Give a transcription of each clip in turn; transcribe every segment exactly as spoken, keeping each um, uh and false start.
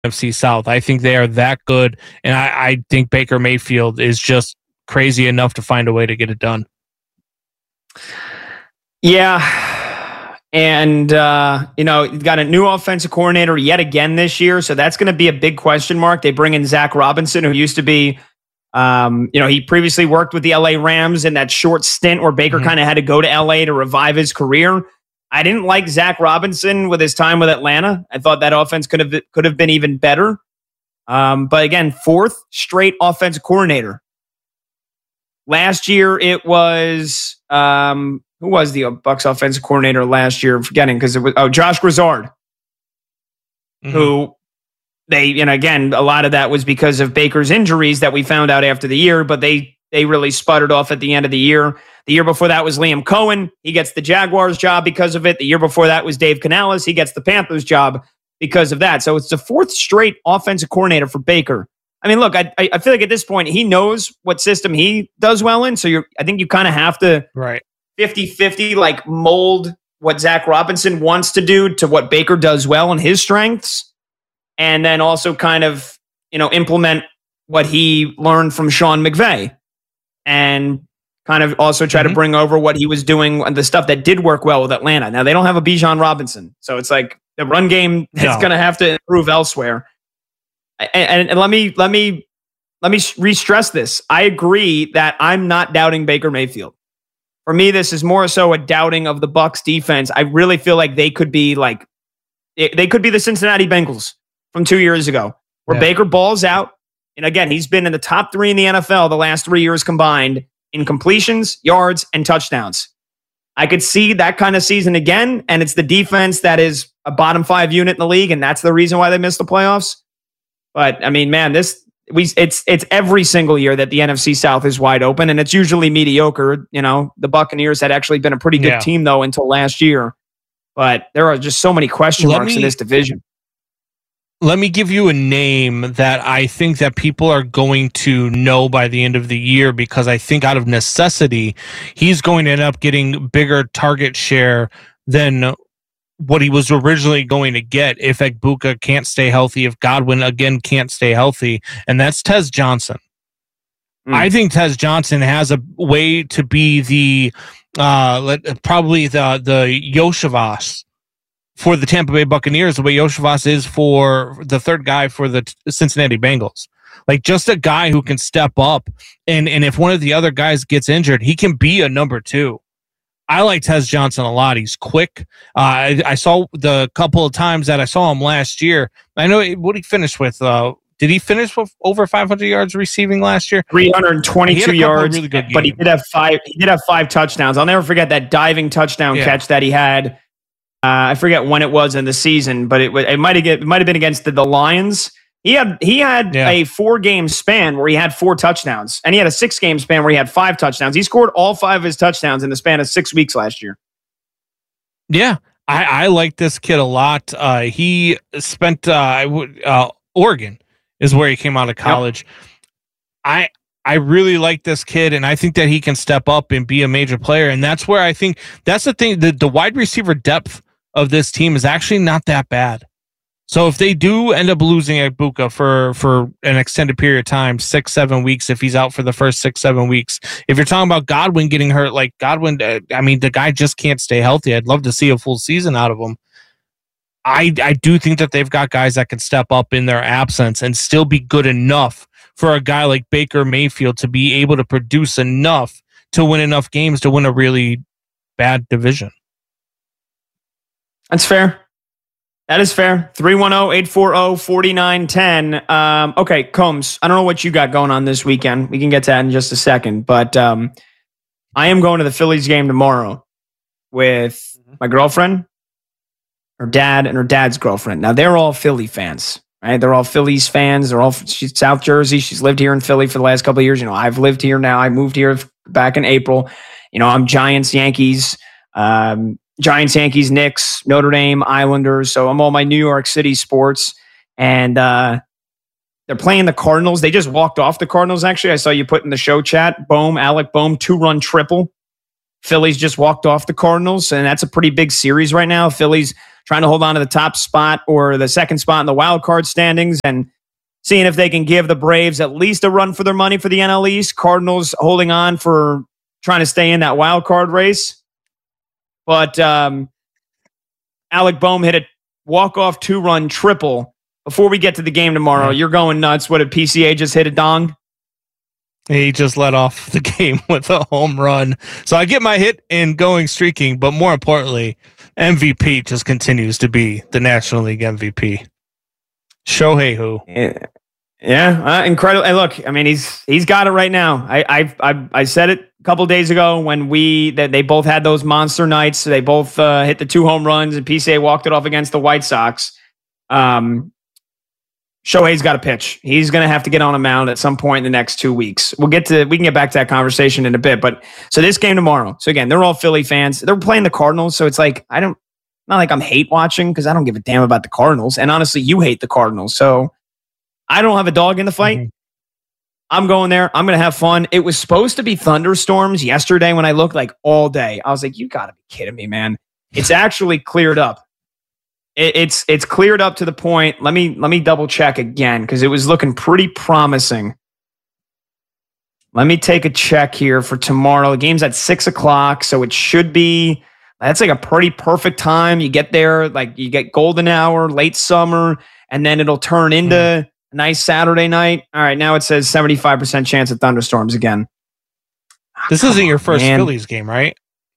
N F C South. I think they are that good, and I, I think Baker Mayfield is just crazy enough to find a way to get it done. Yeah. And, uh, you know, you've got a new offensive coordinator yet again this year. So that's going to be a big question mark. They bring in Zach Robinson, who used to be, um, you know, he previously worked with the L A Rams in that short stint where Baker mm-hmm. kind of had to go to L A to revive his career. I didn't like Zach Robinson with his time with Atlanta. I thought that offense could have, could have been even better. Um, but again, fourth straight offensive coordinator. Last year, it was... Um, Who was the Bucs offensive coordinator last year? I'm forgetting because it was oh Josh Grizzard, mm-hmm. who they and again a lot of that was because of Baker's injuries that we found out after the year, but they they really sputtered off at the end of the year. The year before that was Liam Cohen. He gets the Jaguars job because of it. The year before that was Dave Canales. He gets the Panthers job because of that. So it's the fourth straight offensive coordinator for Baker. I mean, look, I I feel like at this point he knows what system he does well in. So you're I think you kind of have to right. fifty-fifty, like mold what Zach Robinson wants to do to what Baker does well and his strengths. And then also kind of, you know, implement what he learned from Sean McVay and kind of also try mm-hmm. to bring over what he was doing and the stuff that did work well with Atlanta. Now they don't have a Bijan Robinson. So it's like the run game is no. going to have to improve elsewhere. And, and, and let me, let me, let me re-stress this. I agree that I'm not doubting Baker Mayfield. For me, this is more so a doubting of the Bucs defense. I really feel like they could be like, they could be the Cincinnati Bengals from two years ago, where yeah. Baker balls out. And again, he's been in the top three in the N F L the last three years combined in completions, yards, and touchdowns. I could see that kind of season again, and it's the defense that is a bottom five unit in the league, and that's the reason why they missed the playoffs. But I mean, man, this we it's it's every single year that the N F C South is wide open, and it's usually mediocre. You know, the Buccaneers had actually been a pretty good yeah. team though until last year, but there are just so many question let marks me, in this division. Let me give you a name that I think that people are going to know by the end of the year, because I think out of necessity, he's going to end up getting bigger target share than what he was originally going to get if Egbuka can't stay healthy, if Godwin again can't stay healthy, and that's Tez Johnson. Mm. I think Tez Johnson has a way to be the uh, let, probably the the Yoshivas for the Tampa Bay Buccaneers, the way Yoshivas is for the third guy for the Cincinnati Bengals. Like just a guy who can step up, and and if one of the other guys gets injured, he can be a number two. I like Tez Johnson a lot. He's quick. Uh, I, I saw the couple of times that I saw him last year. I know what he finished with. Uh, did he finish with over five hundred yards receiving last year? three hundred twenty-two yards, really good but he did have five. He did have five touchdowns. I'll never forget that diving touchdown yeah. catch that he had. Uh, I forget when it was in the season, but it it might have it might have been against the, the Lions. He had he had yeah. a four game span where he had four touchdowns, and he had a six game span where he had five touchdowns. He scored all five of his touchdowns in the span of six weeks last year. Yeah, I, I like this kid a lot. Uh, he spent uh, uh, Oregon is where he came out of college. Yep. I I really like this kid, and I think that he can step up and be a major player. And that's where I think that's the thing. The the wide receiver depth of this team is actually not that bad. So if they do end up losing Egbuka for, for an extended period of time, six, seven weeks, if he's out for the first six, seven weeks, if you're talking about Godwin getting hurt, like Godwin, uh, I mean, the guy just can't stay healthy. I'd love to see a full season out of him. I, I do think that they've got guys that can step up in their absence and still be good enough for a guy like Baker Mayfield to be able to produce enough to win enough games to win a really bad division. That's fair. That is fair. three one zero, eight four zero, four nine one zero. Um, okay, Combs, I don't know what you got going on this weekend. We can get to that in just a second. But um, I am going to the Phillies game tomorrow with my girlfriend, her dad, and her dad's girlfriend. Now, they're all Philly fans, right? They're all Phillies fans. They're all she's South Jersey. She's lived here in Philly for the last couple of years. You know, I've lived here now. I moved here back in April. You know, I'm Giants, Yankees, um, Giants, Yankees, Knicks, Notre Dame, Islanders. So I'm all my New York City sports. And uh, they're playing the Cardinals. They just walked off the Cardinals, actually. I saw you put in the show chat. Bohm, Alec Bohm, two-run triple. Phillies just walked off the Cardinals, and that's a pretty big series right now. Phillies trying to hold on to the top spot or the second spot in the wild card standings and seeing if they can give the Braves at least a run for their money for the N L East. Cardinals holding on for trying to stay in that wild card race. But um, Alec Boehm hit a walk-off two-run triple. Before we get to the game tomorrow, yeah. You're going nuts. What, did P C A just hit a dong? He just let off the game with a home run. So I get my hit in going streaking, but more importantly, M V P just continues to be the National League M V P. Shohei who? Yeah, yeah uh, incredible. Hey, look, I mean, he's he's got it right now. I I I, I said it a couple days ago when we that they both had those monster nights. So they both uh, hit the two home runs, and P C A walked it off against the White Sox. Um, Shohei's got to pitch. He's going to have to get on a mound at some point in the next two weeks. We'll get to we can get back to that conversation in a bit. But so this game tomorrow. So again, they're all Philly fans. They're playing the Cardinals, so it's like I don't not like I'm hate watching because I don't give a damn about the Cardinals. And honestly, you hate the Cardinals, so I don't have a dog in the fight. Mm-hmm. I'm going there. I'm going to have fun. It was supposed to be thunderstorms yesterday when I looked like all day. I was like, you got to be kidding me, man. It's actually cleared up. It's it's cleared up to the point. Let me let me double check again because it was looking pretty promising. Let me take a check here for tomorrow. The game's at six o'clock, so it should be. That's like a pretty perfect time. You get there, like you get golden hour, late summer, and then it'll turn into mm. a nice Saturday night. All right, now it says seventy-five percent chance of thunderstorms again. This isn't your first man. Phillies game, right?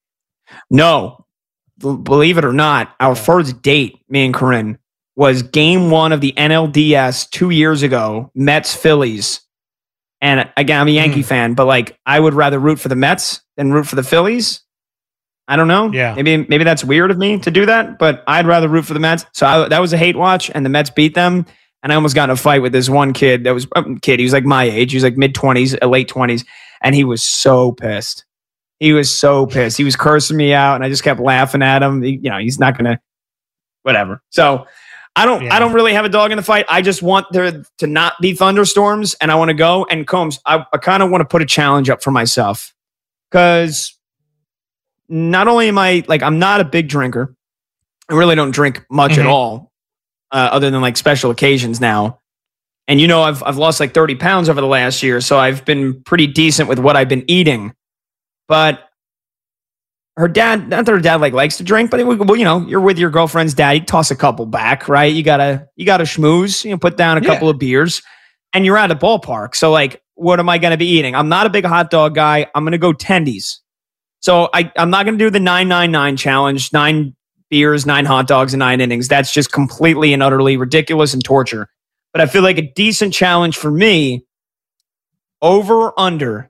No. Believe it or not, our first date, me and Corinne, was game one of the N L D S two years ago, Mets Phillies. And again, I'm a Yankee mm. fan, but like I would rather root for the Mets than root for the Phillies. I don't know. Yeah. Maybe maybe that's weird of me to do that, but I'd rather root for the Mets. So I, that was a hate watch, and the Mets beat them. And I almost got in a fight with this one kid that was um, kid. He was like my age. He was like mid twenties, late twenties, and he was so pissed. He was so pissed. He was cursing me out, and I just kept laughing at him. He, you know, he's not gonna, whatever. So I don't, yeah. I don't really have a dog in the fight. I just want there to not be thunderstorms, and I want to go. And Combs, I, I kind of want to put a challenge up for myself because not only am I like I'm not a big drinker, I really don't drink much mm-hmm. at all, uh, other than like special occasions now. And you know, I've I've lost like thirty pounds over the last year, so I've been pretty decent with what I've been eating. But her dad, not that her dad like likes to drink, but it, well, you know, you're with your girlfriend's dad. You toss a couple back, right? You gotta, you gotta schmooze. You know, put down a yeah. couple of beers, and you're at a ballpark. So, like, what am I gonna be eating? I'm not a big hot dog guy. I'm gonna go tendies. So I, I'm not gonna do the nine nine nine challenge. Nine beers, nine hot dogs, and nine innings. That's just completely and utterly ridiculous and torture. But I feel like a decent challenge for me. Over under.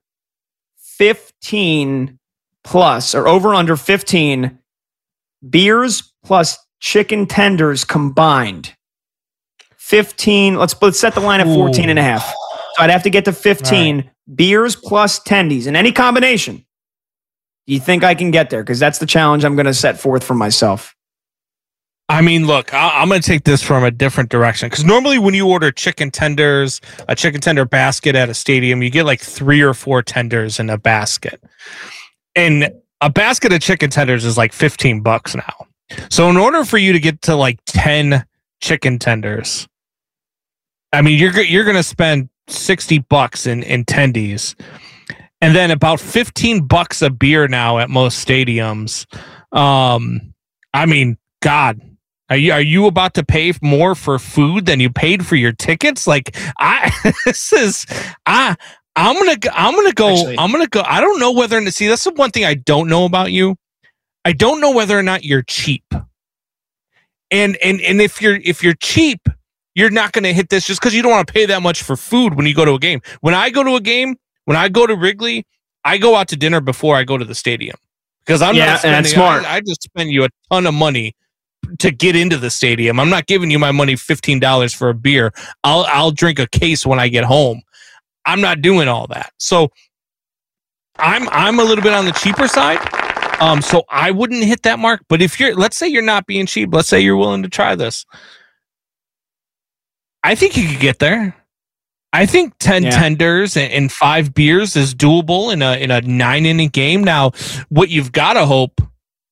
fifteen plus or over under fifteen beers plus chicken tenders combined. fifteen. Let's let's set the line at fourteen and a half. So I'd have to get to fifteen right. beers plus tendies in any combination. Do you think I can get there? Because that's the challenge I'm going to set forth for myself. I mean, look, I- I'm going to take this from a different direction because normally when you order chicken tenders, a chicken tender basket at a stadium, you get like three or four tenders in a basket. And a basket of chicken tenders is like fifteen bucks now. So in order for you to get to like ten chicken tenders, I mean, you're you're going to spend sixty bucks in, in tendies. And then about fifteen bucks a beer now at most stadiums. Um, I mean, God. Are you are you about to pay more for food than you paid for your tickets? Like I, this is I I'm gonna I'm gonna go Actually, I'm gonna go. I don't know whether to see. That's the one thing I don't know about you. I don't know whether or not you're cheap. And and and if you're if you're cheap, you're not gonna hit this just because you don't want to pay that much for food when you go to a game. When I go to a game, when I go to Wrigley, I go out to dinner before I go to the stadium because I'm yeah, not spending. And smart. I, I just spend you a ton of money to get into the stadium. I'm not giving you my money fifteen dollars for a beer. I'll I'll drink a case when I get home. I'm not doing all that. So I'm I'm a little bit on the cheaper side. Um so I wouldn't hit that mark, but if you're let's say you're not being cheap, let's say you're willing to try this. I think you could get there. I think ten yeah. tenders and, and five beers is doable in a in a nine inning game. Now, what you've got to hope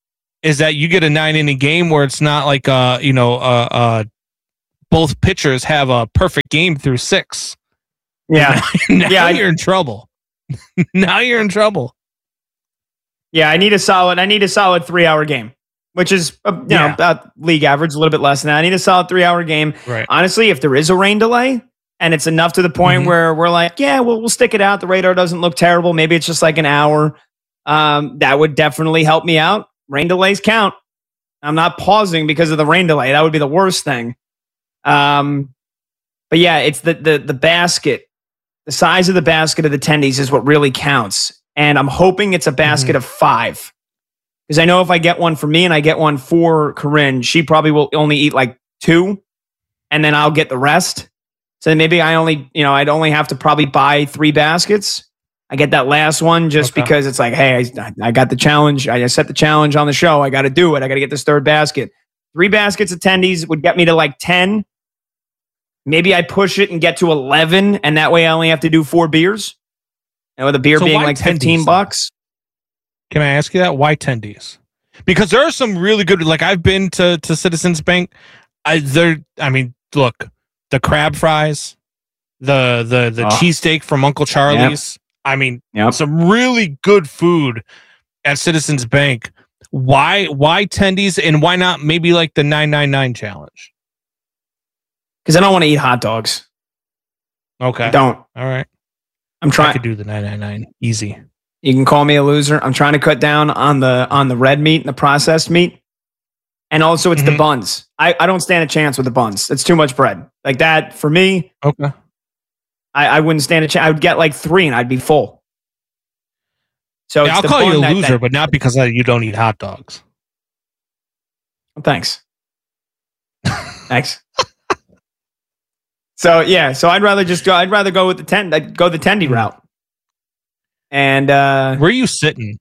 is that you get a nine inning game where it's not like uh you know uh, uh both pitchers have a perfect game through six. Yeah, now yeah, you're in trouble. Now you're in trouble. Yeah, I need a solid. I need a solid three hour game, which is uh, you yeah. know about league average, a little bit less than that. I need a solid three hour game. Right. Honestly, if there is a rain delay and it's enough to the point mm-hmm. where we're like, yeah, well, we'll stick it out. The radar doesn't look terrible. Maybe it's just like an hour. Um, that would definitely help me out. Rain delays count. I'm not pausing because of the rain delay. That would be the worst thing. Um, but yeah, it's the the the basket. The size of the basket of the tendies is what really counts. And I'm hoping it's a basket mm-hmm. of five. Because I know if I get one for me and I get one for Corinne, she probably will only eat like two. And then I'll get the rest. So maybe I only, you know, I'd only have to probably buy three baskets. I get that last one just okay. because it's like, hey, I, I got the challenge. I set the challenge on the show. I got to do it. I got to get this third basket. Three baskets of tendies would get me to like ten. Maybe I push it and get to eleven, and that way I only have to do four beers. And with a beer so being like fifteen bucks. Can I ask you that? Why tendies? Because there are some really good, like I've been to, to Citizens Bank. I there I mean, look, the crab fries, the the the oh. cheesesteak from Uncle Charlie's. Yep. I mean, yep. some really good food at Citizens Bank. Why why tendies and why not maybe like the nine ninety-nine challenge? Because I don't want to eat hot dogs. Okay. I don't. All right. I'm trying I could do the nine ninety-nine. Easy. You can call me a loser. I'm trying to cut down on the on the red meat and the processed meat. And also it's mm-hmm. the buns. I, I don't stand a chance with the buns. It's too much bread. Like that for me. Okay. I, I wouldn't stand a chance. I would get like three and I'd be full. So yeah, I'll call you a that, loser, that, but not because I, you don't eat hot dogs. Well, thanks. Thanks. So yeah, so I'd rather just go. I'd rather go with the ten. I'd go the tendy mm-hmm. route. And uh, where are you sitting?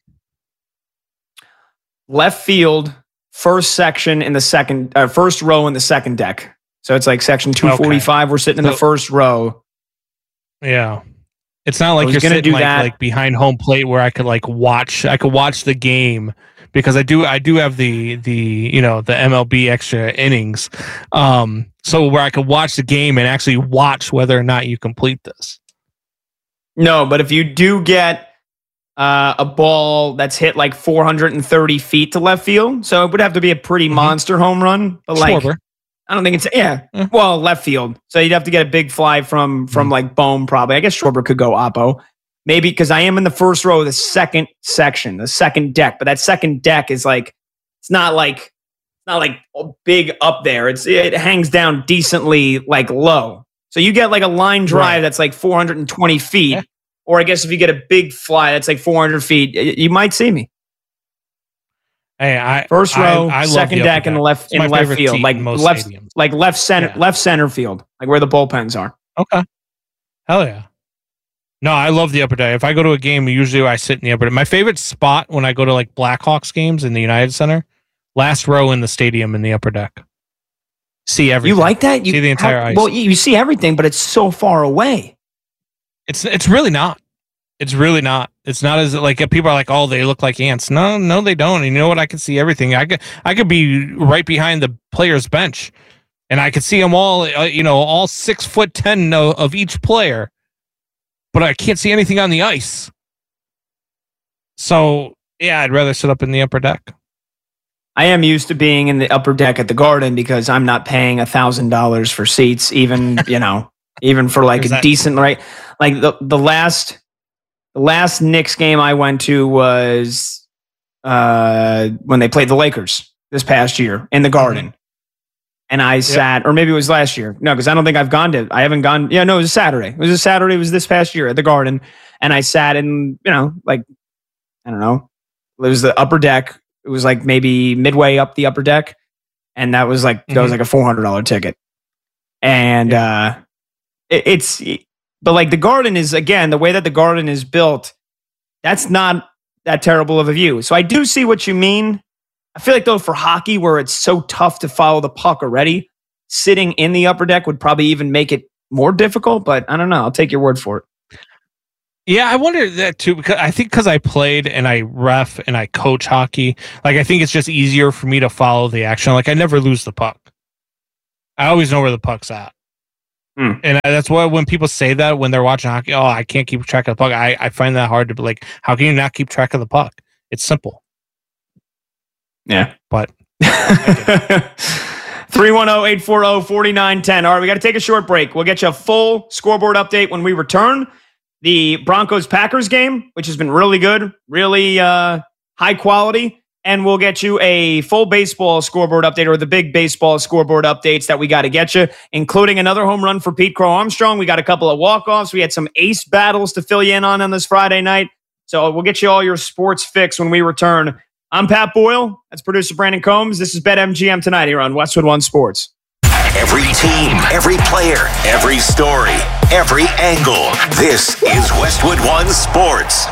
Left field, first section in the second, uh, first row in the second deck. So it's like section two forty-five. Okay. We're sitting in so, the first row. Yeah, it's not like you're sitting like, like behind home plate where I could like watch. I could watch the game because I do. I do have the the you know the M L B extra innings. Um, so where I could watch the game and actually watch whether or not you complete this. No, but if you do get uh, a ball that's hit like four hundred thirty feet to left field, so it would have to be a pretty mm-hmm. monster home run. But like, Schwarber. I don't think it's yeah. Mm-hmm. Well, left field, so you'd have to get a big fly from from mm-hmm. like Bohm probably. I guess Schwarber could go oppo, maybe because I am in the first row of the second section, the second deck. But that second deck is like it's not like it's not like big up there. It's it hangs down decently like low. So you get like a line drive right. that's like four hundred twenty feet. Yeah. Or I guess if you get a big fly that's like four hundred feet, you might see me. Hey, I first row, I, I second deck in the left it's in left field, like left stadiums. like left center yeah. left center field, like where the bullpens are. Okay. Hell yeah. No, I love the upper deck. If I go to a game, usually I sit in the upper deck. My favorite spot when I go to like Blackhawks games in the United Center, last row in the stadium in the upper deck. See everything. You like that? You see the entire how, ice. Well, you see everything, but it's so far away. It's it's really not. It's really not. It's not as like people are like, oh, they look like ants. No, no, they don't. And you know what? I can see everything. I could I could be right behind the player's bench, and I could see them all. Uh, you know, all six foot ten of, of each player, but I can't see anything on the ice. So yeah, I'd rather sit up in the upper deck. I am used to being in the upper deck at the Garden because I'm not paying a thousand dollars for seats, even you know, even for like Is a that- decent right. Like the the last the last Knicks game I went to was uh, when they played the Lakers this past year in the Garden, mm-hmm. and I yep. sat, or maybe it was last year. No, because I don't think I've gone to. I haven't gone. Yeah, no, it was a Saturday. It was a Saturday. It was this past year at the Garden, and I sat in. You know, like I don't know. It was the upper deck. It was like maybe midway up the upper deck, and that was like mm-hmm. that was like a four hundred dollar ticket, and yeah. uh, it, it's. But like the Garden is, again, the way that the Garden is built, that's not that terrible of a view. So I do see what you mean. I feel like though for hockey, where it's so tough to follow the puck already, sitting in the upper deck would probably even make it more difficult. But I don't know. I'll take your word for it. Yeah, I wonder that too, because I think because I played and I ref and I coach hockey, like I think it's just easier for me to follow the action. Like I never lose the puck. I always know where the puck's at. Hmm. And that's why when people say that when they're watching hockey, oh, I can't keep track of the puck. I, I find that hard to be like, how can you not keep track of the puck? It's simple. Yeah. But three one zero, eight four zero, four nine one zero. All right, we got to take a short break. We'll get you a full scoreboard update when we return. The Broncos-Packers game, which has been really good, really uh, high quality. And we'll get you a full baseball scoreboard update, or the big baseball scoreboard updates that we got to get you, including another home run for Pete Crow Armstrong. We got a couple of walk-offs. We had some ace battles to fill you in on on this Friday night. So we'll get you all your sports fix when we return. I'm Pat Boyle. That's producer Brandon Combs. This is BetMGM Tonight here on Westwood One Sports. Every team, every player, every story, every angle. This is Westwood One Sports.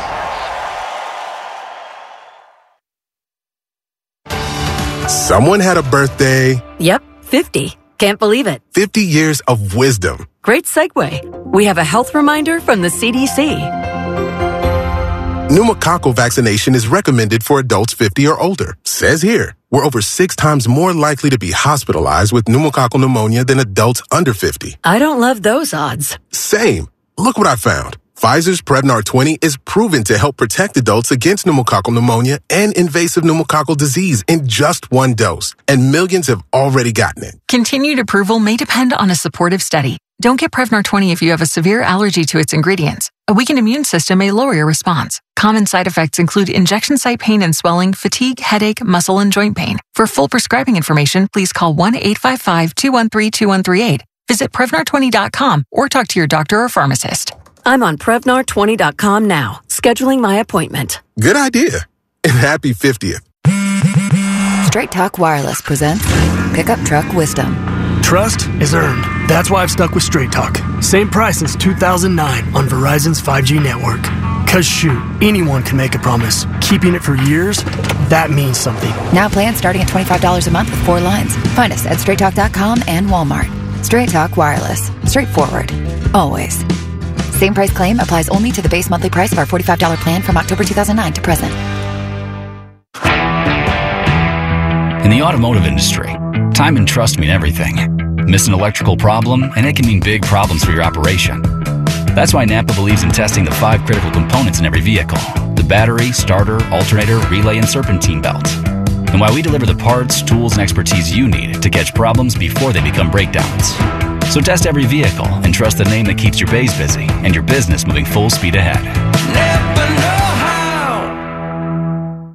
Someone had a birthday. Yep, fifty. Can't believe it. fifty years of wisdom. Great segue. We have a health reminder from the C D C. Pneumococcal vaccination is recommended for adults fifty or older. Says here, we're over six times more likely to be hospitalized with pneumococcal pneumonia than adults under fifty. I don't love those odds. Same. Look what I found. Pfizer's Prevnar twenty is proven to help protect adults against pneumococcal pneumonia and invasive pneumococcal disease in just one dose, and millions have already gotten it. Continued approval may depend on a supportive study. Don't get Prevnar twenty if you have a severe allergy to its ingredients. A weakened immune system may lower your response. Common side effects include injection site pain and swelling, fatigue, headache, muscle, and joint pain. For full prescribing information, please call one eight five five, two one three, two one three eight. Visit Prevnar twenty dot com or talk to your doctor or pharmacist. I'm on Prevnar twenty dot com now, scheduling my appointment. Good idea. And happy fiftieth. Straight Talk Wireless presents Pickup Truck Wisdom. Trust is earned. That's why I've stuck with Straight Talk. Same price since two thousand nine on Verizon's five G network. Cause shoot, anyone can make a promise. Keeping it for years, that means something. Now plans starting at twenty-five dollars a month with four lines. Find us at straight talk dot com and Walmart. Straight Talk Wireless. Straightforward. Always. Same price claim applies only to the base monthly price of our forty-five dollars plan from October two thousand nine to present. In the automotive industry, time and trust mean everything. Miss an electrical problem, and it can mean big problems for your operation. That's why Napa believes in testing the five critical components in every vehicle: the battery, starter, alternator, relay, and serpentine belt. And why we deliver the parts, tools, and expertise you need to catch problems before they become breakdowns. So test every vehicle and trust the name that keeps your bays busy and your business moving full speed ahead. Napa know-how.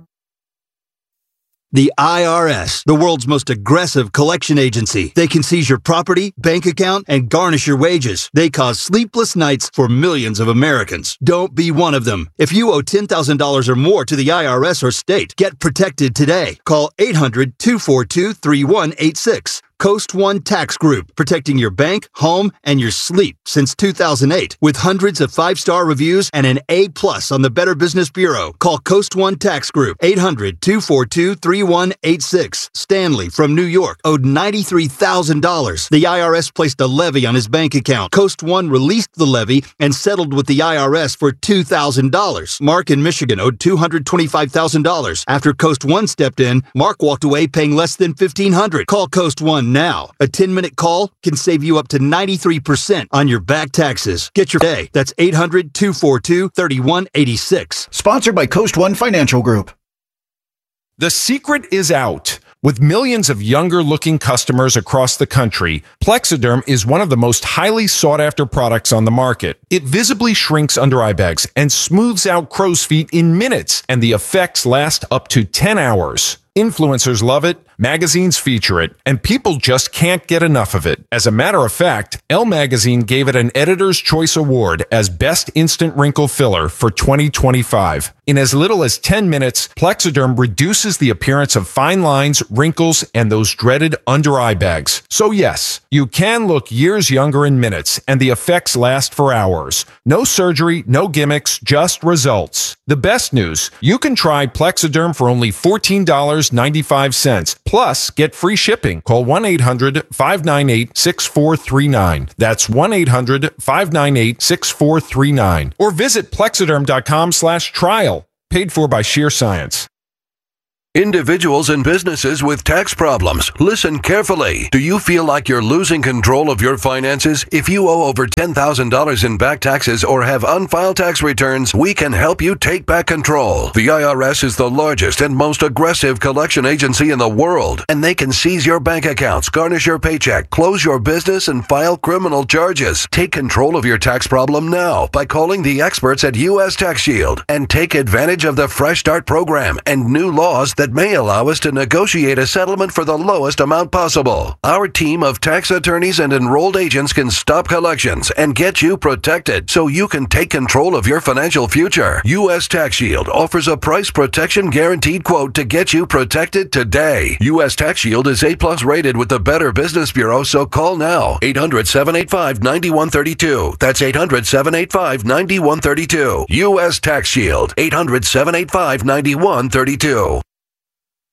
The I R S, the world's most aggressive collection agency. They can seize your property, bank account, and garnish your wages. They cause sleepless nights for millions of Americans. Don't be one of them. If you owe ten thousand dollars or more to the I R S or state, get protected today. Call eight hundred, two four two, three one eight six. Coast One Tax Group, protecting your bank, home, and your sleep since two thousand eight. With hundreds of five-star reviews and an A plus on the Better Business Bureau. Call Coast One Tax Group, eight hundred, two four two, three one eight six. Stanley from New York owed ninety-three thousand dollars. The I R S placed a levy on his bank account. Coast One released the levy and settled with the I R S for two thousand dollars. Mark in Michigan owed two hundred twenty-five thousand dollars. After Coast One stepped in, Mark walked away paying less than fifteen hundred dollars. Call Coast One now. A ten-minute call can save you up to ninety-three percent on your back taxes. Get your day. That's eight hundred, two four two, three one eight six. Sponsored by Coast One Financial Group. The secret is out. With millions of younger-looking customers across the country, Plexiderm is one of the most highly sought-after products on the market. It visibly shrinks under eye bags and smooths out crow's feet in minutes, and the effects last up to ten hours. Influencers love it, magazines feature it, and people just can't get enough of it. As a matter of fact, Elle Magazine gave it an Editor's Choice Award as Best Instant Wrinkle Filler for twenty twenty-five. In as little as ten minutes, Plexiderm reduces the appearance of fine lines, wrinkles, and those dreaded under-eye bags. So yes, you can look years younger in minutes, and the effects last for hours. No surgery, no gimmicks, just results. The best news, you can try Plexiderm for only fourteen dollars and ninety-five cents. Plus, get free shipping. Call one eight hundred five nine eight six four three nine. That's one eight hundred five nine eight six four three nine. Or visit plexiderm.com slash trial. Paid for by Sheer Science. Individuals and businesses with tax problems, listen carefully. Do you feel like you're losing control of your finances? If you owe over ten thousand dollars in back taxes or have unfiled tax returns, we can help you take back control. The I R S is the largest and most aggressive collection agency in the world, and they can seize your bank accounts, garnish your paycheck, close your business, and file criminal charges. Take control of your tax problem now by calling the experts at U S Tax Shield and take advantage of the Fresh Start program and new laws that may allow us to negotiate a settlement for the lowest amount possible. Our team of tax attorneys and enrolled agents can stop collections and get you protected so you can take control of your financial future. U S Tax Shield offers a price protection guaranteed quote to get you protected today. U S Tax Shield is A plus rated with the Better Business Bureau, so call now. eight hundred seven eight five nine one three two. That's eight hundred seven eight five nine one three two. U S Tax Shield. eight hundred seven eight five nine one three two.